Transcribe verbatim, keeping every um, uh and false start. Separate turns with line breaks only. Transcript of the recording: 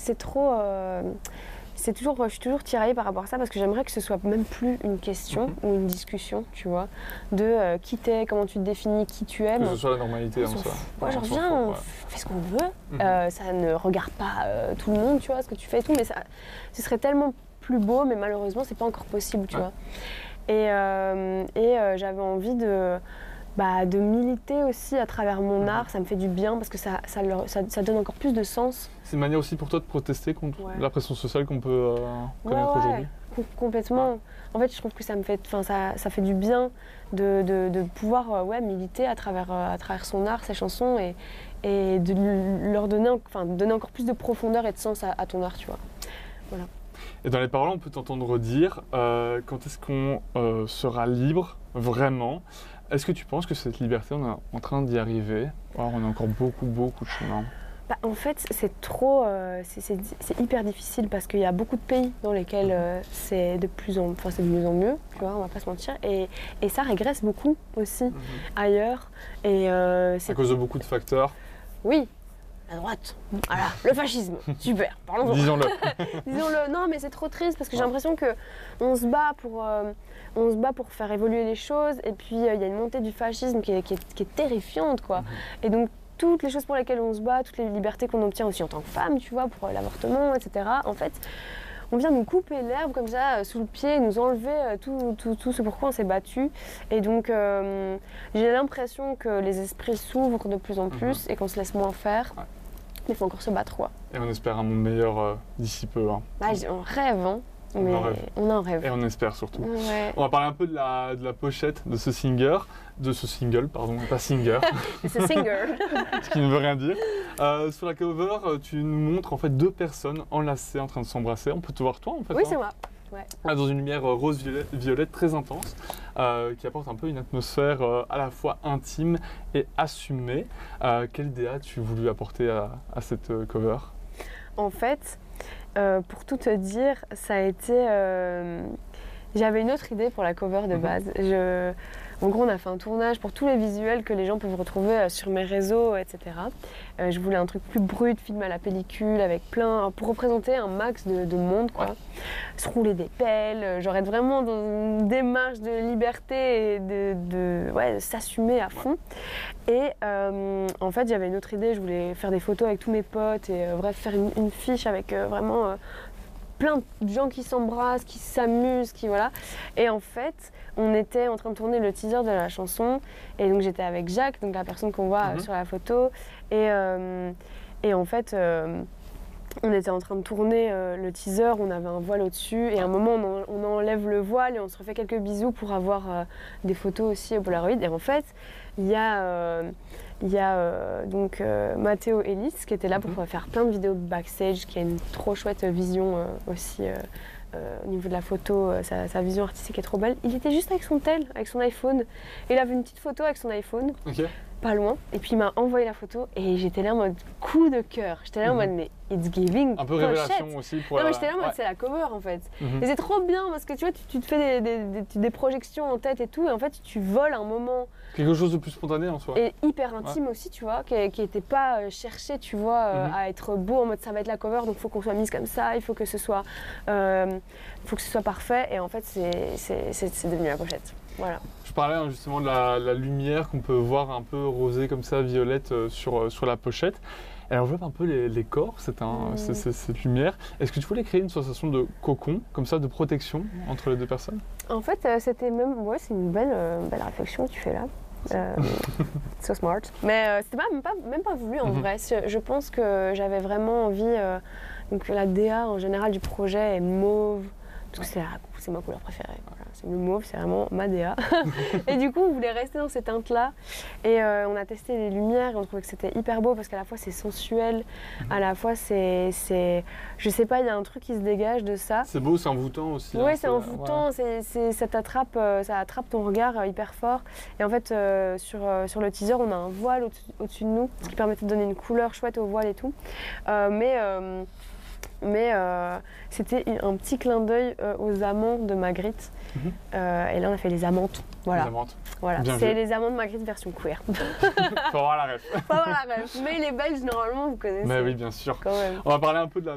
c'est trop... Euh, c'est toujours, je suis toujours tiraillée par rapport à ça parce que j'aimerais que ce soit même plus une question mmh. ou une discussion, tu vois, de euh, qui t'es, comment tu te définis, qui tu es.
Que ce soit la normalité en soi.
Ouais, genre viens, on fait ce qu'on veut. Mmh. Euh, ça ne regarde pas euh, tout le monde, tu vois, ce que tu fais et tout, mais ça, ce serait tellement plus beau, mais malheureusement, c'est pas encore possible, tu ouais. vois. Et, euh, et euh, j'avais envie de... Bah, de militer aussi à travers mon mmh. art, ça me fait du bien parce que ça, ça, leur, ça, ça donne encore plus de sens.
C'est une manière aussi pour toi de protester contre ouais. la pression sociale qu'on peut euh, connaître
ouais, ouais.
aujourd'hui.
Com complètement. Ouais. En fait, je trouve que ça me fait, enfin, ça, ça fait du bien de, de, de pouvoir euh, ouais, militer à travers, euh, à travers son art, ses chansons et, et de leur donner, enfin, donner encore plus de profondeur et de sens à, à ton art, tu vois. Voilà.
Et dans les paroles, on peut t'entendre dire euh, quand est-ce qu'on euh, sera libre vraiment. Est-ce que tu penses que cette liberté, on est en train d'y arriver? Alors, on a encore beaucoup, beaucoup de chemin.
Bah, en fait, c'est trop, euh, c'est hyper difficile parce qu'il y a beaucoup de pays dans lesquels euh, c'est de plus en, enfin, c'est de mieux en mieux, tu vois, on va pas se mentir, et, et ça régresse beaucoup aussi mm-hmm. ailleurs. Et euh,
à cause de beaucoup de facteurs.
Oui. La droite, voilà, le fascisme, super, parlons-en.
Disons-le.
Disons-le, non mais c'est trop triste parce que j'ai l'impression qu'on se bat pour, euh, on se bat pour faire évoluer les choses et puis il euh, y a une montée du fascisme qui est, qui est, qui est terrifiante quoi. Mm-hmm. Et donc toutes les choses pour lesquelles on se bat, toutes les libertés qu'on obtient aussi en tant que femme, tu vois, pour euh, l'avortement, et cetera. En fait, on vient nous couper l'herbe comme ça euh, sous le pied, nous enlever euh, tout, tout, tout ce pourquoi on s'est battu. Et donc euh, j'ai l'impression que les esprits s'ouvrent de plus en plus mm-hmm. et qu'on se laisse moins faire. Ouais. Mais il faut encore se battre, quoi.
Et on espère un monde meilleur euh, d'ici peu. Hein.
Bah, on rêve, hein. Mais
on en rêve.
On en rêve.
Et on espère surtout.
Ouais.
On va parler un peu de la, de la pochette de ce single, de ce single, pardon, pas singer.
C'est singer.
Ce qui ne veut rien dire. Euh, sur la cover, tu nous montres en fait deux personnes enlacées en train de s'embrasser. On peut te voir toi en fait.
Oui,
hein.
c'est moi. Ouais.
Dans une lumière rose violette, violette très intense euh, qui apporte un peu une atmosphère euh, à la fois intime et assumée. Euh, quelle idée as-tu voulu apporter à, à cette euh, cover?
En fait, euh, pour tout te dire, ça a été... Euh, j'avais une autre idée pour la cover de base. Mm-hmm. Je... En gros, on a fait un tournage pour tous les visuels que les gens peuvent retrouver euh, sur mes réseaux, et cetera. Euh, je voulais un truc plus brut, film à la pellicule, avec plein... pour représenter un max de, de monde, quoi. Ouais. Se rouler des pelles, genre être vraiment dans une démarche de liberté et de, de, ouais, de s'assumer à fond. Et euh, en fait, j'avais une autre idée, je voulais faire des photos avec tous mes potes et euh, bref, faire une, une fiche avec euh, vraiment... Euh, plein de gens qui s'embrassent, qui s'amusent, qui voilà. Et en fait, on était en train de tourner le teaser de la chanson. Et donc j'étais avec Jacques, donc la personne qu'on voit mm-hmm. sur la photo. Et, euh, et en fait, euh, on était en train de tourner euh, le teaser, on avait un voile au-dessus. Et à un moment, on, en, on enlève le voile et on se refait quelques bisous pour avoir euh, des photos aussi au Polaroid. Et en fait, il y a... Euh, Il y a euh, donc euh, Mathéo Ellis qui était là pour mm-hmm. faire plein de vidéos backstage, qui a une trop chouette vision euh, aussi euh, euh, au niveau de la photo, euh, sa, sa vision artistique est trop belle. Il était juste avec son tel, avec son iPhone. Et il avait une petite photo avec son iPhone,
okay.
pas loin. Et puis il m'a envoyé la photo et j'étais là en mode coup de cœur. J'étais là mm-hmm. en mode mais it's giving.
Un peu pochette. Révélation aussi pour.
Non
la...
mais j'étais là en mode
ouais.
c'est la cover en fait.
Mm-hmm.
Et c'est trop bien parce que tu vois, tu, tu te fais des, des, des, des projections en tête et tout, et en fait tu voles un moment.
Quelque chose de plus spontané en soi.
Et hyper intime ouais. aussi, tu vois, qui n'était pas euh, cherché, tu vois, euh, mm-hmm. à être beau en mode ça va être la cover, donc il faut qu'on soit mise comme ça, il faut que ce soit, euh, faut que ce soit parfait. Et en fait, c'est devenu la pochette. Voilà.
Je parlais hein, justement de la, la lumière qu'on peut voir un peu rosée comme ça, violette euh, sur, euh, sur la pochette. Elle enveloppe un peu les, les corps, c'est un, mmh. c'est, c'est, cette lumière. Est-ce que tu voulais créer une sensation de cocon, comme ça, de protection entre les deux personnes?
En fait, euh, c'était même, ouais, c'est une belle, euh, belle réflexion que tu fais là. Euh, so smart. Mais euh, c'était même pas, même pas voulu en mmh. vrai. Je pense que j'avais vraiment envie. Euh, donc la D A en général du projet est mauve. C'est ma couleur préférée. Voilà. Le mauve, c'est vraiment ma D A. Et du coup, on voulait rester dans ces teintes-là. Et euh, on a testé les lumières et on trouvait que c'était hyper beau parce qu'à la fois c'est sensuel, mmh. à la fois c'est, je sais pas, il y a un truc qui se dégage de ça.
C'est beau, c'est envoûtant aussi.
Oui, hein, c'est envoûtant. Ouais. C'est, ça t'attrape, euh, ça attrape ton regard euh, hyper fort. Et en fait, euh, sur, euh, sur le teaser, on a un voile au-dessus au-dessus de nous, ce qui permettait de donner une couleur chouette au voile et tout. Euh, mais euh, Mais euh, c'était un petit clin d'œil euh, aux amants de Magritte. Mmh. Euh, et là, on a fait les amantes. Voilà.
Les amantes.
Voilà. C'est les amants de Magritte version queer.
Faut avoir la ref.
Faut avoir la ref. Mais les Belges, normalement, vous connaissez.
Mais oui, bien sûr.
Quand même.
On va parler un peu de la